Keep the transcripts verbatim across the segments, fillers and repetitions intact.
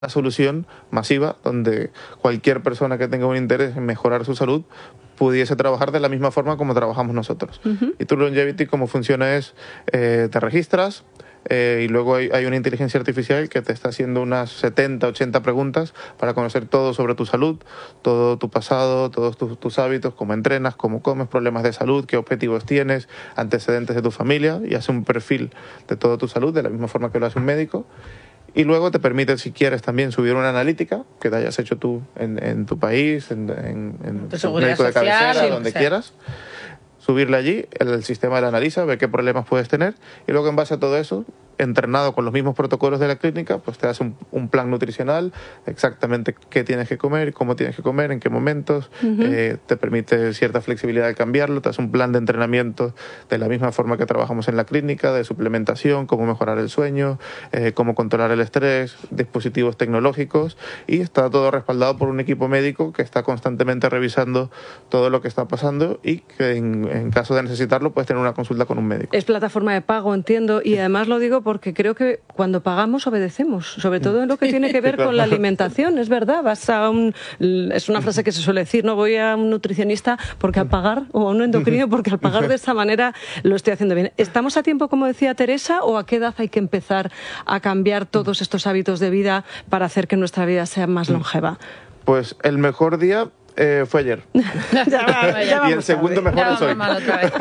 una solución masiva donde cualquier persona que tenga un interés en mejorar su salud pudiese trabajar de la misma forma como trabajamos nosotros. Uh-huh. Y True Longevity, como funciona es, eh, te registras, Eh, y luego hay, hay una inteligencia artificial que te está haciendo unas setenta, ochenta preguntas para conocer todo sobre tu salud, todo tu pasado, todos tus, tus hábitos, cómo entrenas, cómo comes, problemas de salud, qué objetivos tienes, antecedentes de tu familia, y hace un perfil de toda tu salud de la misma forma que lo hace un médico. Y luego te permite, si quieres, también subir una analítica que te hayas hecho tú en, en tu país, en, en, en tu médico de cabecera, donde o sea. quieras. Subirle allí, el, el sistema la analiza, ve qué problemas puedes tener y luego en base a todo eso, entrenado con los mismos protocolos de la clínica, pues te hace un, un plan nutricional, exactamente qué tienes que comer, cómo tienes que comer, en qué momentos, uh-huh. eh, te permite cierta flexibilidad de cambiarlo, te hace un plan de entrenamiento de la misma forma que trabajamos en la clínica, de suplementación, cómo mejorar el sueño, eh, cómo controlar el estrés, dispositivos tecnológicos, y está todo respaldado por un equipo médico que está constantemente revisando todo lo que está pasando y que en, en caso de necesitarlo puedes tener una consulta con un médico. Es plataforma de pago, entiendo, y además lo digo porque creo que cuando pagamos obedecemos, sobre todo en lo que tiene que ver con la alimentación, es verdad, vas a un, es una frase que se suele decir, no voy a un nutricionista porque al pagar, o a un endocrino porque al pagar de esta manera lo estoy haciendo bien. ¿Estamos a tiempo, como decía Teresa, o a qué edad hay que empezar a cambiar todos estos hábitos de vida para hacer que nuestra vida sea más longeva? Pues el mejor día Eh, fue ayer. ya va, ya y el segundo mejor ya es hoy. Otra vez.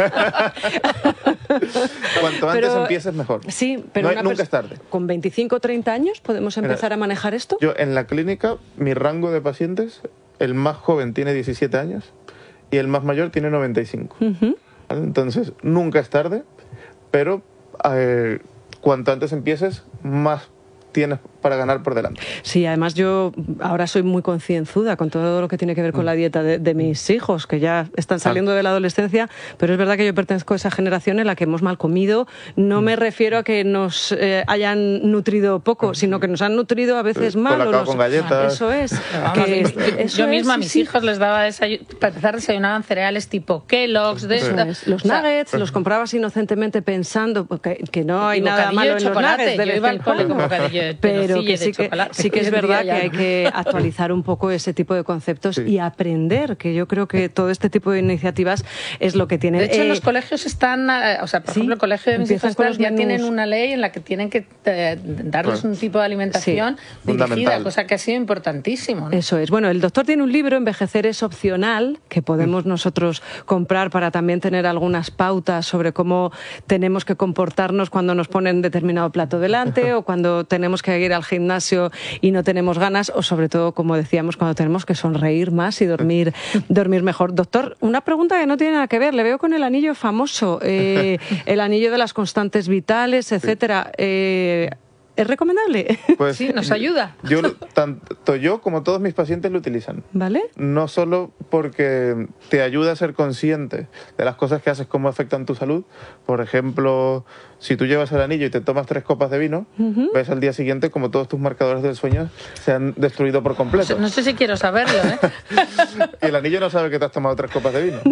Cuanto antes pero, empieces, mejor. Sí, pero no hay, nunca es tarde. ¿Con veinticinco o treinta años podemos empezar Mira, a manejar esto? Yo en la clínica, mi rango de pacientes, el más joven tiene diecisiete años y el más mayor tiene noventa y cinco. Uh-huh. ¿Vale? Entonces, nunca es tarde, pero eh, cuanto antes empieces, más tienes para ganar por delante. Sí, además yo ahora soy muy concienzuda con todo lo que tiene que ver con la dieta de, de mis hijos, que ya están saliendo de la adolescencia, pero es verdad que yo pertenezco a esa generación en la que hemos mal comido. No me refiero a que nos eh, hayan nutrido poco, sino que nos han nutrido a veces mal. Con, nos... con galletas. Eso es. Vamos, que es eso yo misma es, a mis sí. hijos les daba desayuno, para empezar desayunaban cereales tipo Kellogg's. De eso es. Los nuggets, o sea, los comprabas inocentemente pensando que, que no hay nada malo en los nuggets. Yo iba al cole con bocadillo de pero que sí, que sí que es verdad que hay que actualizar un poco ese tipo de conceptos sí. y aprender, que yo creo que todo este tipo de iniciativas es lo que tiene. De hecho, eh, en los colegios están, o sea, por sí, ejemplo, el colegio de mis hijos ya menús. tienen una ley en la que tienen que eh, darles un tipo de alimentación sí. dirigida, cosa que ha sido importantísimo, ¿no? Eso es. Bueno, el doctor tiene un libro, Envejecer es opcional, que podemos nosotros comprar para también tener algunas pautas sobre cómo tenemos que comportarnos cuando nos ponen determinado plato delante o cuando tenemos que ir al gimnasio y no tenemos ganas, o sobre todo, como decíamos, cuando tenemos que sonreír más y dormir, dormir mejor. Doctor, una pregunta que no tiene nada que ver. Le veo con el anillo famoso, eh, el anillo de las constantes vitales, etcétera. Eh, ¿Es recomendable? Pues sí, nos ayuda. Yo, tanto yo como todos mis pacientes lo utilizan. ¿Vale? No solo porque te ayuda a ser consciente de las cosas que haces, cómo afectan tu salud. Por ejemplo, si tú llevas el anillo y te tomas tres copas de vino, uh-huh. ves al día siguiente como todos tus marcadores del sueño se han destruido por completo. No sé si quiero saberlo, ¿eh? Y el anillo no sabe que te has tomado tres copas de vino.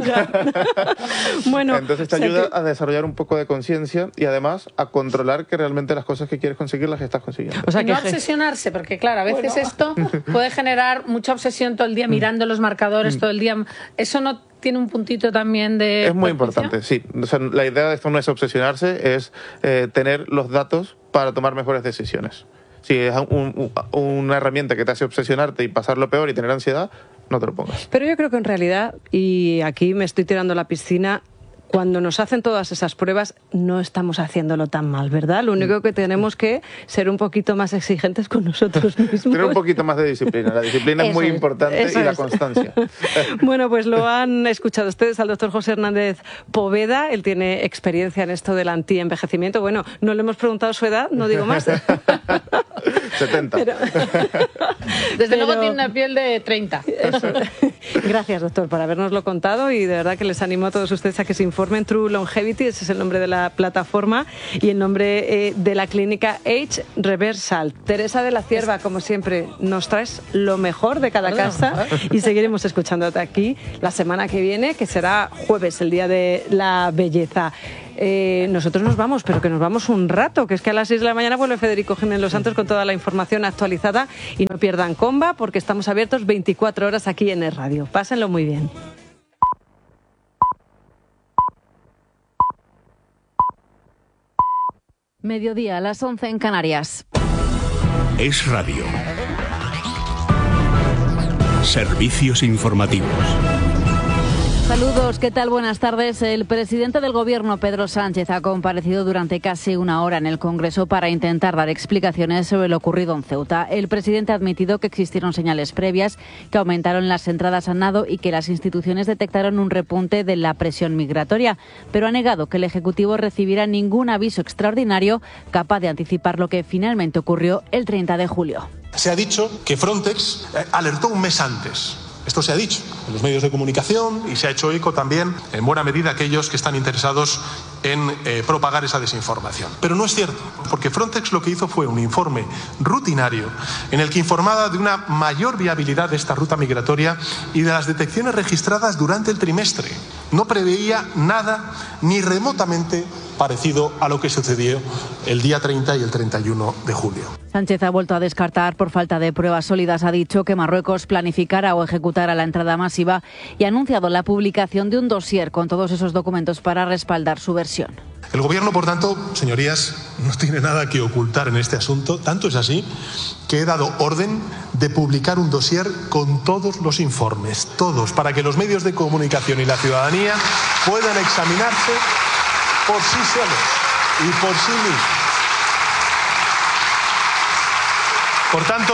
Bueno, entonces te ayuda que... a desarrollar un poco de conciencia y además a controlar que realmente las cosas que quieres conseguir las estás consiguiendo. O sea, que no obsesionarse, porque claro, a veces bueno. esto puede generar mucha obsesión todo el día mirando los marcadores todo el día. Eso no tiene un puntito también de... Es muy importante, sí. O sea, la idea de esto no es obsesionarse, es eh, tener los datos para tomar mejores decisiones. Si es un, un, una herramienta que te hace obsesionarte y pasarlo peor y tener ansiedad, no te lo pongas. Pero yo creo que en realidad, y aquí me estoy tirando a la piscina, cuando nos hacen todas esas pruebas no estamos haciéndolo tan mal, ¿verdad? Lo único que tenemos que ser un poquito más exigentes con nosotros mismos. Tener un poquito más de disciplina. La disciplina es muy es, importante y la es. constancia. Bueno, pues lo han escuchado ustedes al doctor José Hernández Poveda. Él tiene experiencia en esto del antienvejecimiento. Bueno, no le hemos preguntado su edad, no digo más. setenta. Pero... Desde Pero... luego tiene una piel de treinta. Eso. Gracias, doctor, por habernoslo contado y de verdad que les animo a todos ustedes a que se informen. True Longevity, ese es el nombre de la plataforma y el nombre eh, de la clínica Age Reversal. Teresa de la Cierva, como siempre, nos traes lo mejor de cada casa y seguiremos escuchándote aquí la semana que viene, que será jueves, el Día de la Belleza. Eh, nosotros nos vamos, pero que nos vamos un rato, que es que a las seis de la mañana vuelve Federico Jiménez Los Santos con toda la información. información actualizada y no pierdan comba porque estamos abiertos veinticuatro horas aquí en Es Radio. Pásenlo muy bien. Mediodía a las once en Canarias. Es Radio. Servicios informativos. Saludos, ¿qué tal? Buenas tardes. El presidente del Gobierno, Pedro Sánchez, ha comparecido durante casi una hora en el Congreso para intentar dar explicaciones sobre lo ocurrido en Ceuta. El presidente ha admitido que existieron señales previas que aumentaron las entradas a nado y que las instituciones detectaron un repunte de la presión migratoria, pero ha negado que el Ejecutivo recibiera ningún aviso extraordinario capaz de anticipar lo que finalmente ocurrió el treinta de julio. Se ha dicho que Frontex alertó un mes antes. Esto se ha dicho en los medios de comunicación y se ha hecho eco también, en buena medida, aquellos que están interesados en eh, propagar esa desinformación. Pero no es cierto, porque Frontex lo que hizo fue un informe rutinario en el que informaba de una mayor viabilidad de esta ruta migratoria y de las detecciones registradas durante el trimestre. No preveía nada ni remotamente parecido a lo que sucedió el día treinta y el treinta y uno de julio. Sánchez ha vuelto a descartar por falta de pruebas sólidas. Ha dicho que Marruecos planificara o ejecutara la entrada masiva y ha anunciado la publicación de un dossier con todos esos documentos para respaldar su versión. El Gobierno, por tanto, señorías, no tiene nada que ocultar en este asunto. Tanto es así que he dado orden de publicar un dossier con todos los informes, todos, para que los medios de comunicación y la ciudadanía puedan examinarse por sí solos y por sí mismos. Por tanto,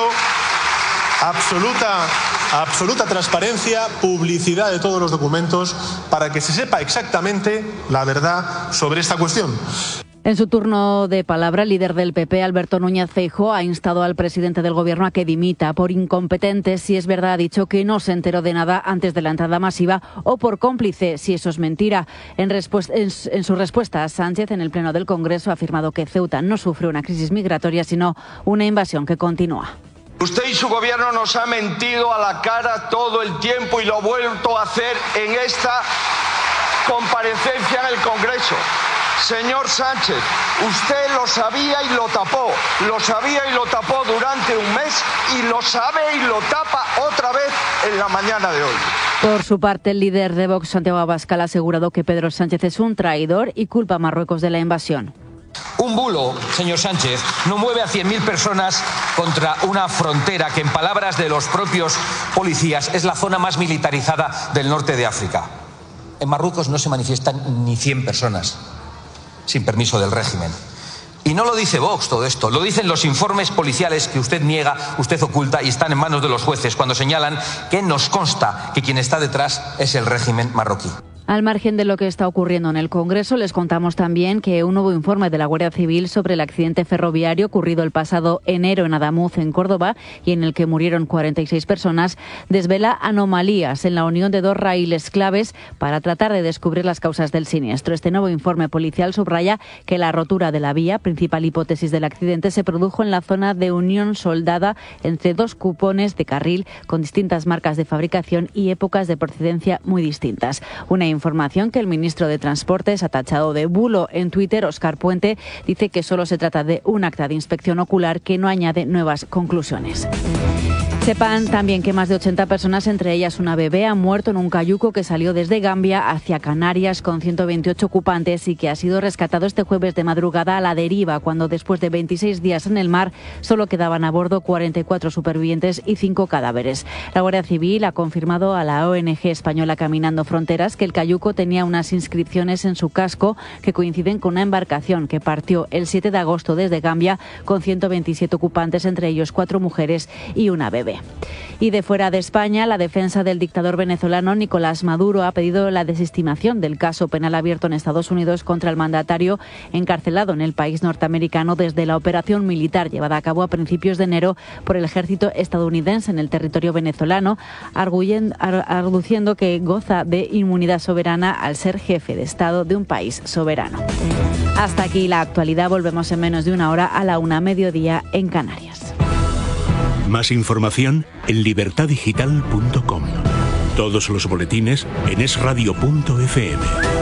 absoluta, absoluta transparencia, publicidad de todos los documentos para que se sepa exactamente la verdad sobre esta cuestión. En su turno de palabra, el líder del P P, Alberto Núñez Feijóo, ha instado al presidente del Gobierno a que dimita por incompetente, si es verdad, ha dicho que no se enteró de nada antes de la entrada masiva, o por cómplice, si eso es mentira. En, en, en su respuesta, Sánchez, en el Pleno del Congreso, ha afirmado que Ceuta no sufre una crisis migratoria, sino una invasión que continúa. Usted y su Gobierno nos ha mentido a la cara todo el tiempo y lo ha vuelto a hacer en esta comparecencia en el Congreso. Señor Sánchez, usted lo sabía y lo tapó, lo sabía y lo tapó durante un mes y lo sabe y lo tapa otra vez en la mañana de hoy. Por su parte, el líder de Vox, Santiago Abascal, ha asegurado que Pedro Sánchez es un traidor y culpa a Marruecos de la invasión. Un bulo, señor Sánchez, no mueve a cien mil personas contra una frontera que, en palabras de los propios policías, es la zona más militarizada del norte de África. En Marruecos no se manifiestan ni cien personas sin permiso del régimen. Y no lo dice Vox todo esto, lo dicen los informes policiales que usted niega, usted oculta y están en manos de los jueces cuando señalan que nos consta que quien está detrás es el régimen marroquí. Al margen de lo que está ocurriendo en el Congreso, les contamos también que un nuevo informe de la Guardia Civil sobre el accidente ferroviario ocurrido el pasado enero en Adamuz, en Córdoba, y en el que murieron cuarenta y seis personas, desvela anomalías en la unión de dos raíles claves para tratar de descubrir las causas del siniestro. Este nuevo informe policial subraya que la rotura de la vía, principal hipótesis del accidente, se produjo en la zona de unión soldada entre dos cupones de carril con distintas marcas de fabricación y épocas de procedencia muy distintas. Una información que el ministro de Transportes ha tachado de bulo. En Twitter, Óscar Puente dice que solo se trata de un acta de inspección ocular que no añade nuevas conclusiones. Sepan también que más de ochenta personas, entre ellas una bebé, han muerto en un cayuco que salió desde Gambia hacia Canarias con ciento veintiocho ocupantes y que ha sido rescatado este jueves de madrugada a la deriva, cuando después de veintiséis días en el mar solo quedaban a bordo cuarenta y cuatro supervivientes y cinco cadáveres. La Guardia Civil ha confirmado a la O N G española Caminando Fronteras que el cayuco tenía unas inscripciones en su casco que coinciden con una embarcación que partió el siete de agosto desde Gambia con ciento veintisiete ocupantes, entre ellos cuatro mujeres y una bebé. Y de fuera de España, la defensa del dictador venezolano Nicolás Maduro ha pedido la desestimación del caso penal abierto en Estados Unidos contra el mandatario encarcelado en el país norteamericano desde la operación militar llevada a cabo a principios de enero por el ejército estadounidense en el territorio venezolano, arguyendo que goza de inmunidad soberana al ser jefe de Estado de un país soberano. Hasta aquí la actualidad. Volvemos en menos de una hora a la una mediodía en Canarias. Más información en libertad digital punto com. Todos los boletines en es radio punto efe eme.